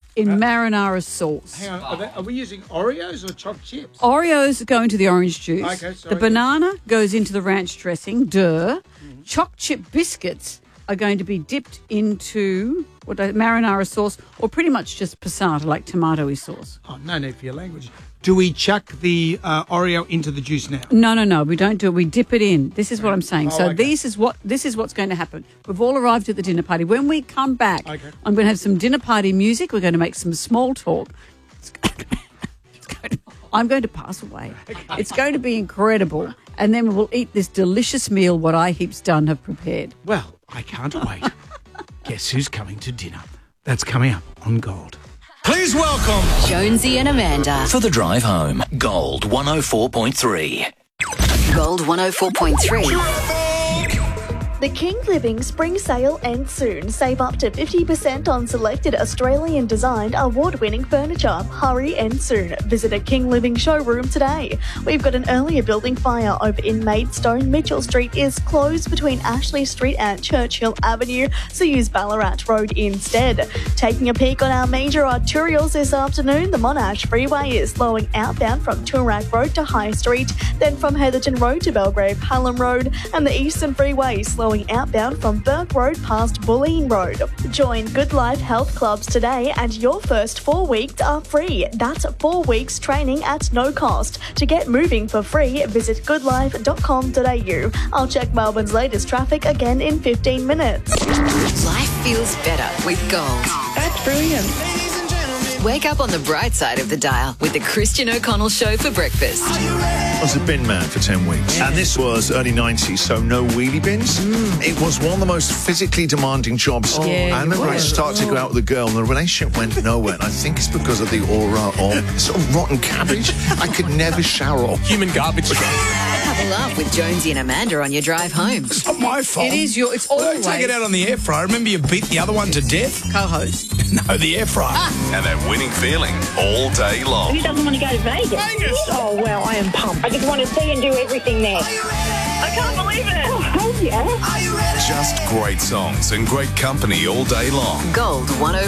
in marinara sauce. Hang on, are we using Oreos or chopped chips? Oreos go into the orange juice. Okay, sorry. The banana goes into the ranch dressing. Chopped chip biscuits are going to be dipped into marinara sauce, or pretty much just passata, like tomatoey sauce. Oh, no need for your language. Do we chuck the Oreo into the juice now? No, we don't do it. We dip it in. This is what I'm saying. So okay. this is what's going to happen. We've all arrived at the dinner party. When we come back, I'm going to have some dinner party music. We're going to make some small talk. I'm going to pass away. It's going to be incredible. And then we'll eat this delicious meal what I Heaps Done have prepared. Well, I can't wait. Guess who's coming to dinner? That's coming up on Gold. Please welcome Jonesy and Amanda. For the drive home, Gold 104.3. Gold 104.3. The King Living Spring Sale ends soon. Save up to 50% on selected Australian-designed, award-winning furniture. Hurry, ends soon. Visit a King Living showroom today. We've got an earlier building fire over in Maidstone. Mitchell Street is closed between Ashley Street and Churchill Avenue, so use Ballarat Road instead. Taking a peek on our major arterials this afternoon, the Monash Freeway is slowing outbound from Toorak Road to High Street, then from Heatherton Road to Belgrave Hallam Road, and the Eastern Freeway slowing outbound from Burke Road past Bulleen Road. Join Good Life Health Clubs today and your first 4 weeks are free. That's 4 weeks training at no cost. To get moving for free, visit goodlife.com.au. I'll check Melbourne's latest traffic again in 15 minutes. Life feels better with Gold. That's brilliant. Wake up on the bright side of the dial with the Christian O'Connell Show for breakfast. I was a bin man for 10 weeks. And this was early 90s, so no wheelie bins. It was one of the most physically demanding jobs. I remember I started to go out with a girl and the relationship went nowhere. And I think it's because of the aura of sort of rotten cabbage. I could never shower off. Human garbage truck. Have a laugh with Jonesy and Amanda on your drive home. It's not my fault. It's always... Don't take it out on the air fryer. Remember you beat the other one to death? Co-host. No, the air fryer. And that winning feeling all day long. Who doesn't want to go to Vegas? Vegas! Oh, well, I am pumped. I just want to see and do everything there. I can't believe it. Oh, hell yeah. Just great songs and great company all day long. Gold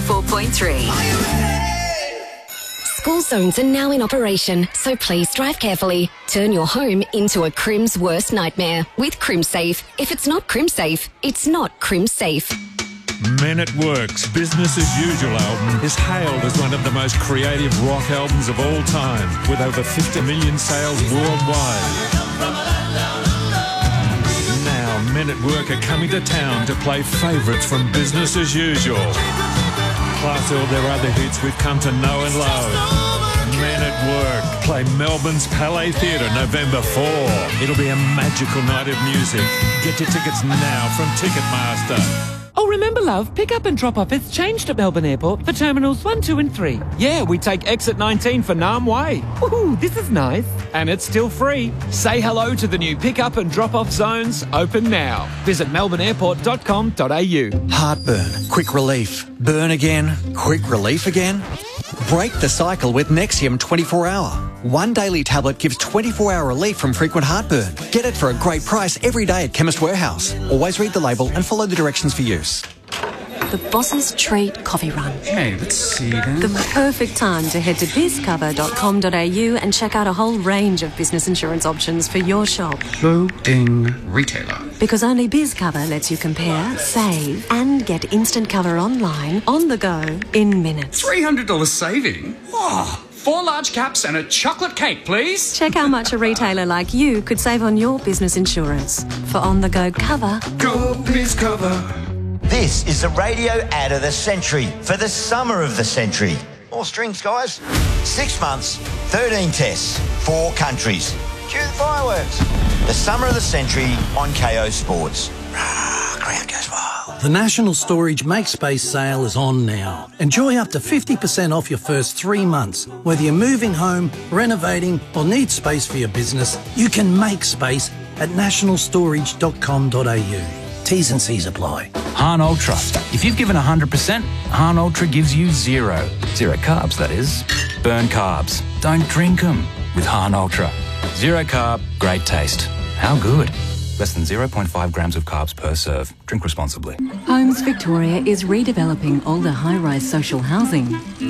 104.3. School zones are now in operation, so please drive carefully. Turn your home into a Crim's worst nightmare with CrimSafe. If it's not CrimSafe, it's not CrimSafe. Men at Work's Business as Usual album is hailed as one of the most creative rock albums of all time, with over 50 million sales worldwide. Now, Men at Work are coming to town to play favourites from Business as Usual. Plus all their other hits we've come to know and love. Men at Work play Melbourne's Palais Theatre November 4. It'll be a magical night of music. Get your tickets now from Ticketmaster. Oh, remember, love, pick up and drop off has changed at Melbourne Airport for Terminals 1, 2 and 3. Yeah, we take exit 19 for Nam Way. Woohoo, this is nice. And it's still free. Say hello to the new pick-up and drop-off zones, open now. Visit melbourneairport.com.au. Heartburn, quick relief. Burn again, quick relief again. Break the cycle with Nexium 24-hour. One daily tablet gives 24-hour relief from frequent heartburn. Get it for a great price every day at Chemist Warehouse. Always read the label and follow the directions for use. The Boss's Treat Coffee Run. Okay, let's see then. The perfect time to head to bizcover.com.au and check out a whole range of business insurance options for your shop. Loading retailer. Because only BizCover lets you compare, save, and get instant cover online, on the go, in minutes. $300 saving? Oh, 4 large caps and a chocolate cake, please. Check how much a retailer like you could save on your business insurance. For on-the-go cover. Go BizCover. This is the radio ad of the century for the summer of the century. More strings, guys. 6 months, 13 tests, 4 countries. Cue the fireworks. The summer of the century on KO Sports. Crowd goes wild. The National Storage Make Space sale is on now. Enjoy up to 50% off your first 3 months. Whether you're moving home, renovating, or need space for your business, you can make space at nationalstorage.com.au. T's and C's apply. Hahn Ultra. If you've given 100%, Hahn Ultra gives you 0. 0 carbs, that is. Burn carbs. Don't drink them with Hahn Ultra. 0 carb, great taste. How good? Less than 0.5 grams of carbs per serve. Drink responsibly. Homes Victoria is redeveloping older high-rise social housing.